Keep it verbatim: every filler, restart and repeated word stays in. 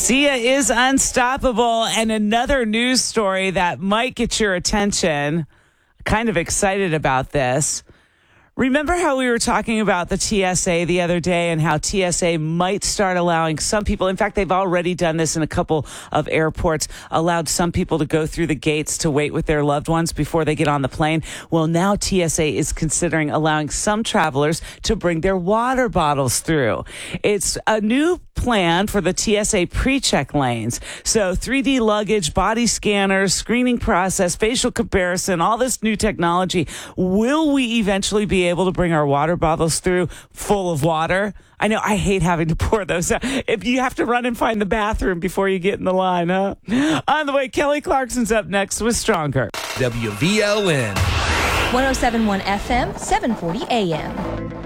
Sia is unstoppable, and another news story that might get your attention. Kind of excited about this. Remember how we were talking about the T S A the other day and how T S A might start allowing some people, in fact, they've already done this in a couple of airports, allowed some people to go through the gates to wait with their loved ones before they get on the plane. Well, now T S A is considering allowing some travelers to bring their water bottles through. It's a new plan for the T S A pre-check lanes. So three D luggage, body scanners, screening process, facial comparison, all this new technology. Will we eventually be able to bring our water bottles through full of water? I know I hate having to pour those out. If you have to run and find the bathroom before you get in the line, huh? On the way, Kelly Clarkson's up next with Stronger. W V L N. one oh seven point one F M, seven forty A M.